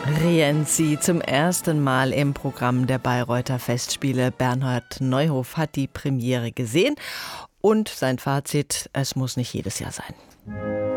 Rienzi zum ersten Mal im Programm der Bayreuther Festspiele. Bernhard Neuhoff hat die Premiere gesehen und sein Fazit: Es muss nicht jedes Jahr sein.